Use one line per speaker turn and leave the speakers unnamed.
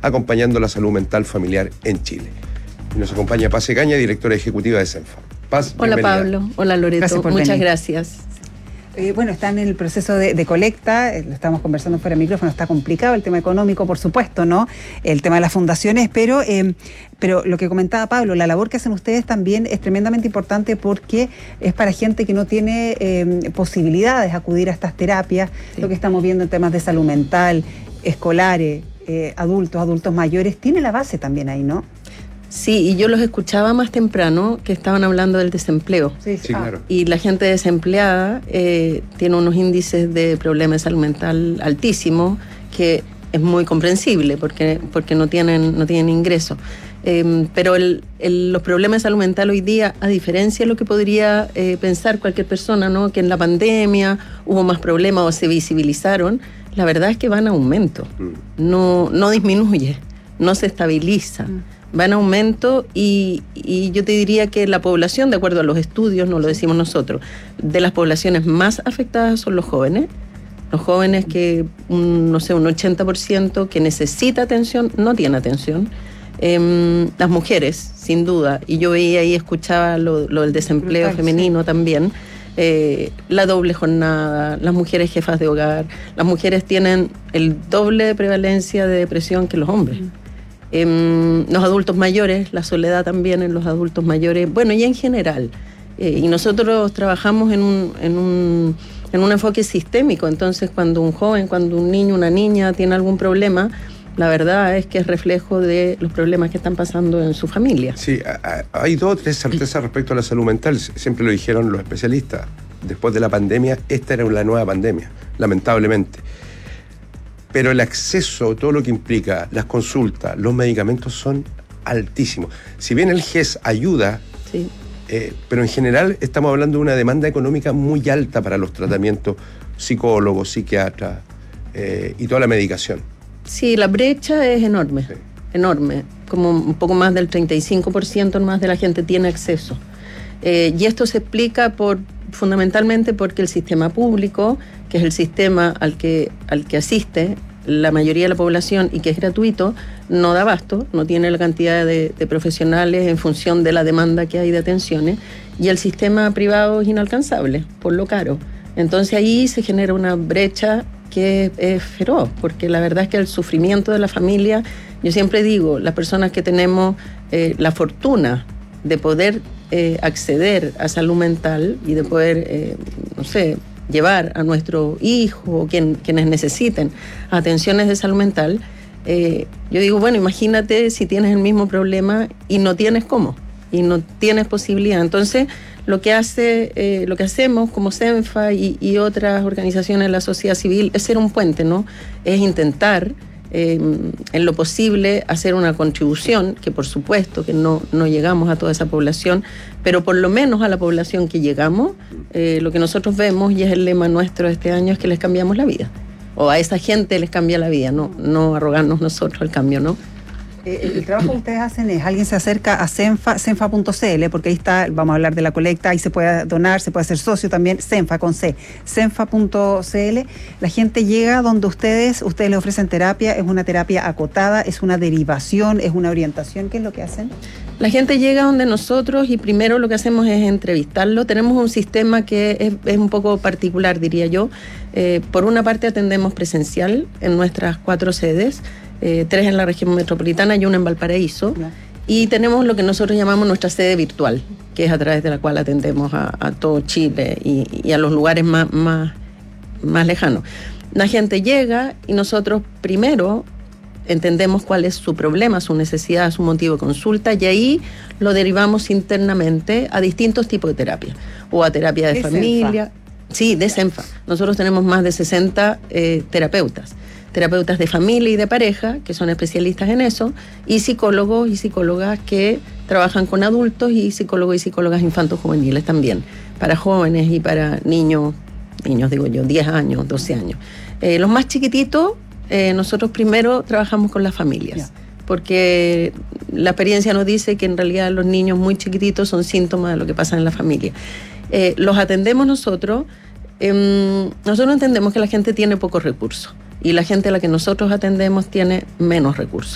acompañando la salud mental familiar en Chile. Y nos acompaña Paz Egaña, directora ejecutiva de Senfa. Paz,
hola
bienvenida.
Pablo, hola Loreto, muchas gracias.
Bueno, están en el proceso de colecta, lo estamos conversando fuera de micrófono, está complicado el tema económico, por supuesto, ¿no? El tema de las fundaciones, pero lo que comentaba Pablo, la labor que hacen ustedes también es tremendamente importante porque es para gente que no tiene posibilidades de acudir a estas terapias, sí. Lo que estamos viendo en temas de salud mental, escolares, adultos mayores, tiene la base también ahí, ¿no?
Sí, y yo los escuchaba más temprano que estaban hablando del desempleo.
Sí, claro.
Y la gente desempleada tiene unos índices de problemas de salud mental altísimos, que es muy comprensible porque no tienen ingresos. Pero los problemas de salud mental hoy día, a diferencia de lo que podría pensar cualquier persona, ¿no? Que en la pandemia hubo más problemas o se visibilizaron, la verdad es que van a aumento. No disminuye, no se estabiliza. Va en aumento y yo te diría que la población, de acuerdo a los estudios, no lo decimos nosotros, de las poblaciones más afectadas son los jóvenes que, un 80% que necesita atención, no tiene atención. Las mujeres, sin duda, y yo veía y escuchaba lo del desempleo femenino también, la doble jornada, las mujeres jefas de hogar, las mujeres tienen el doble de prevalencia de depresión que los hombres. Los adultos mayores, la soledad también en los adultos mayores, bueno, y en general. Y nosotros trabajamos en un enfoque sistémico, entonces cuando un niño, una niña tiene algún problema, la verdad es que es reflejo de los problemas que están pasando en su familia.
Sí, hay 2 o 3 certezas respecto a la salud mental, siempre lo dijeron los especialistas. Después de la pandemia, esta era una nueva pandemia, lamentablemente. Pero el acceso, todo lo que implica, las consultas, los medicamentos son altísimos. Si bien el GES ayuda, sí. Pero en general estamos hablando de una demanda económica muy alta para los tratamientos psicólogos, psiquiatras y toda la medicación.
Sí, la brecha es enorme, sí. Enorme. Como un poco más del 35% más de la gente tiene acceso. Y esto se explica fundamentalmente porque el sistema público, que es el sistema al que asiste la mayoría de la población y que es gratuito, no da abasto, no tiene la cantidad de profesionales en función de la demanda que hay de atenciones, y el sistema privado es inalcanzable por lo caro. Entonces ahí se genera una brecha que es feroz, porque la verdad es que el sufrimiento de la familia, yo siempre digo, las personas que tenemos la fortuna de poder acceder a salud mental y de poder, llevar a nuestro hijo o quienes necesiten atenciones de salud mental, yo digo, bueno, imagínate si tienes el mismo problema y no tienes cómo, y no tienes posibilidad. Entonces, lo que hacemos como Senfa y otras organizaciones de la sociedad civil es ser un puente, ¿no? Es intentar, en lo posible, hacer una contribución, que por supuesto que no llegamos a toda esa población, pero por lo menos a la población que llegamos, lo que nosotros vemos, y es el lema nuestro de este año, es que les cambiamos la vida, o a esa gente les cambia la vida, no arrogarnos nosotros el cambio, ¿no?
El trabajo que ustedes hacen es, alguien se acerca a senfa.cl, porque ahí está, vamos a hablar de la colecta, ahí se puede donar, se puede hacer socio también, Senfa con C, senfa.cl. La gente llega donde ustedes les ofrecen terapia, es una terapia acotada, es una derivación, es una orientación. ¿Qué es lo que hacen?
La gente llega donde nosotros y primero lo que hacemos es entrevistarlo. Tenemos un sistema que es un poco particular, diría yo. Por una parte atendemos presencial en nuestras 4 sedes, 3 en la región metropolitana y 1 en Valparaíso. Yeah. Y tenemos lo que nosotros llamamos nuestra sede virtual, que es a través de la cual atendemos a todo Chile y a los lugares más lejanos. La gente llega y nosotros primero entendemos cuál es su problema, su necesidad, su motivo de consulta, y ahí lo derivamos internamente a distintos tipos de terapia, o a terapia de familia. Senfa. Sí, de Senfa. Nosotros tenemos más de 60 terapeutas de familia y de pareja, que son especialistas en eso, y psicólogos y psicólogas que trabajan con adultos, y psicólogos y psicólogas infantos juveniles también, para jóvenes y para niños digo yo, 10 años, 12 años. Los más chiquititos, nosotros primero trabajamos con las familias, porque la experiencia nos dice que en realidad los niños muy chiquititos son síntomas de lo que pasa en la familia. Los atendemos nosotros entendemos que la gente tiene pocos recursos, y la gente a la que nosotros atendemos tiene menos recursos.